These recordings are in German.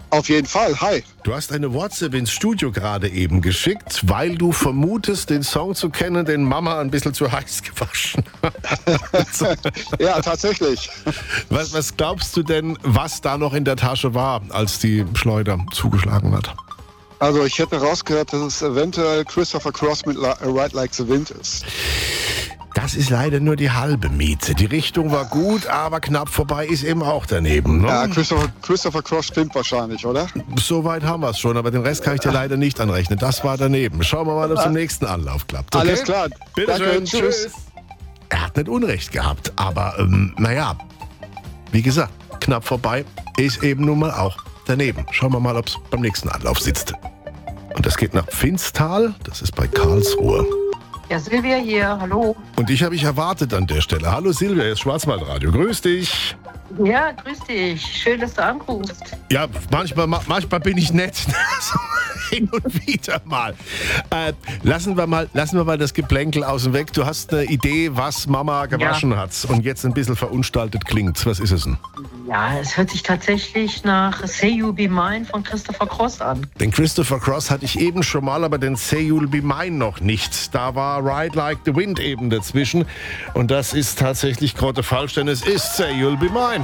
Auf jeden Fall, hi. Du hast eine WhatsApp ins Studio gerade eben geschickt, weil du vermutest, den Song zu kennen, den Mama ein bisschen zu heiß gewaschen hat. Ja, tatsächlich. Was glaubst du denn, was da noch in der Tasche war, als die Schleuder zugeschlagen hat? Also ich hätte rausgehört, dass es eventuell Christopher Cross mit Ride Like the Wind ist. Das ist leider nur die halbe Miete. Die Richtung war gut, aber knapp vorbei ist eben auch daneben. Ne? Ja, Christopher Cross stimmt wahrscheinlich, oder? Soweit haben wir es schon, aber den Rest kann ich dir leider nicht anrechnen. Das war daneben. Schauen wir mal, ob es im nächsten Anlauf klappt. Okay? Alles klar. Bitte Danke, schön. tschüss. Er hat nicht Unrecht gehabt, aber naja, wie gesagt, knapp vorbei ist eben nun mal auch daneben. Schauen wir mal, ob es beim nächsten Anlauf sitzt. Und das geht nach Pfinstal, das ist bei Karlsruhe. Ja, Silvia hier, hallo. Und dich habe ich erwartet an der Stelle. Hallo Silvia, jetzt Schwarzwaldradio. Grüß dich. Ja, grüß dich. Schön, dass du anrufst. Ja, manchmal bin ich nett. Hin und wieder mal. Lassen wir mal das Geplänkel außen weg. Du hast eine Idee, was Mama gewaschen hat und jetzt ein bisschen verunstaltet klingt. Was ist es denn? Ja, es hört sich tatsächlich nach Say You'll Be Mine von Christopher Cross an. Den Christopher Cross hatte ich eben schon mal, aber den Say You'll Be Mine noch nicht. Da war Ride Like the Wind eben dazwischen. Und das ist tatsächlich gerade falsch, denn es ist Say You'll Be Mine.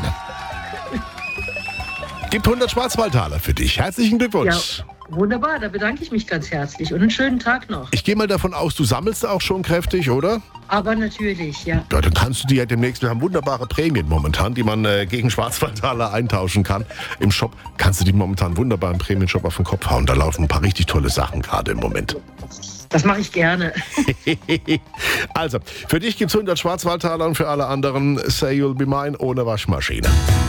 Gibt 100 Schwarzwaldtaler für dich. Herzlichen Glückwunsch. Ja. Wunderbar, da bedanke ich mich ganz herzlich und einen schönen Tag noch. Ich gehe mal davon aus, du sammelst auch schon kräftig, oder? Aber natürlich, ja. Ja, dann kannst du die ja demnächst, wir haben wunderbare Prämien momentan, die man gegen Schwarzwaldtaler eintauschen kann. Im Shop kannst du die momentan wunderbar im Prämienshop auf den Kopf hauen. Da laufen ein paar richtig tolle Sachen gerade im Moment. Das mache ich gerne. Also, für dich gibt's 100 Schwarzwaldtaler und für alle anderen Say You'll Be Mine ohne Waschmaschine.